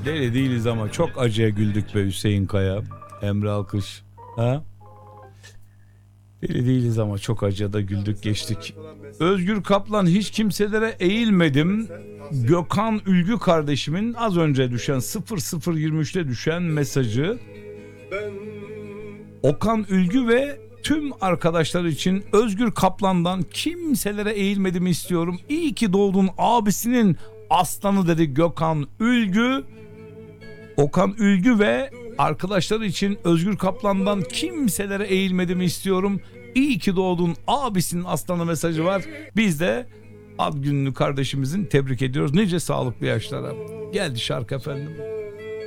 Deli değiliz ama çok acıya güldük be Hüseyin Kaya. Emre Alkış. Ha? Deli değiliz ama çok acıya da güldük geçtik. Özgür Kaplan, hiç kimselere eğilmedim. Gökhan Ülgü kardeşimin az önce düşen 00:23'te düşen mesajı. Okan Ülgü ve tüm arkadaşlar için Özgür Kaplan'dan kimselere eğilmedim istiyorum. İyi ki doğdun abisinin aslanı dedi Gökhan Ülgü. Okan Ülgü ve arkadaşları için Özgür Kaplan'dan kimselere eğilmedim istiyorum. İyi ki doğdun abisinin aslanı mesajı var. Biz de ad gününü kardeşimizin tebrik ediyoruz. Nice sağlıklı yaşlara. Geldi şarkı efendim.